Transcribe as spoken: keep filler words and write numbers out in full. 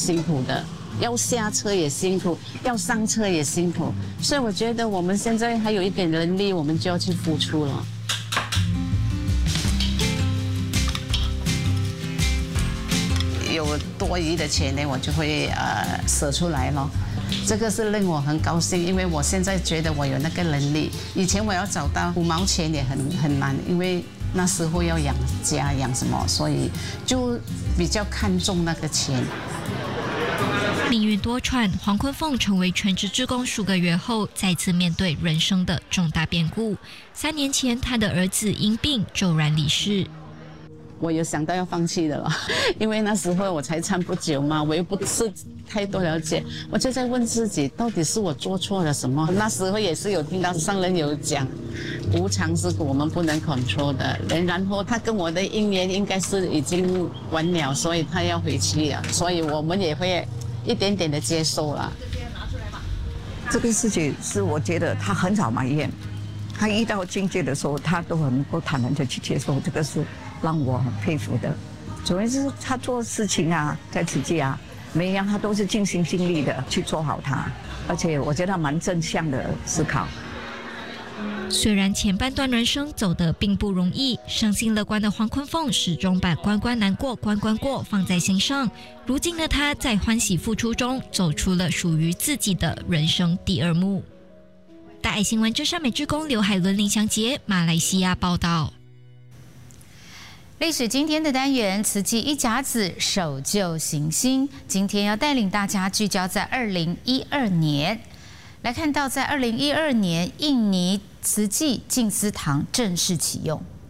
辛苦的，要下车也辛苦，要上车也辛苦。所以我觉得我们现在还有一点能力，我们就要去付出了。有多余的钱呢，我就会呃舍出来咯。这个是令我很高兴，因为我现在觉得我有那个能力。以前我要找到五毛钱也很很难，因为那时候要养家养什么，所以就比较看重那个钱。 命运多舛，黄坤凤成为全职志工数个月后，再次面对人生的重大变故。三年前，他的儿子因病骤然离世。 我有想到要放弃的了，因为那时候我才参不久嘛，我又不是太多了解，我就在问自己，到底是我做错了什么？那时候也是有听到上人有讲，无常是我们不能 control 的。然后他跟我的姻缘应该是已经完了，所以他要回去了，所以我们也会一点点的接受了。 这个事情是我觉得他很少埋怨，他遇到境界的时候，他都很能够坦然的去接受，这个是让我很佩服的。主要是他做事情啊，在慈济啊，每一样他都是尽心尽力的去做好它，而且我觉得蛮正向的思考。 虽然前半段人生走得并不容易，生性乐观的黄坤凤始终把关关难过关关过放在心上。如今的他在欢喜付出中走出了属于自己的人生第二幕。大爱新闻真善美志工刘海伦、林祥杰，马来西亚报道。 历史今天的单元，慈济一甲子守旧行新，今天要带领大家聚焦在二零一二年，来看到在二零一二年，印尼慈济静思堂正式启用。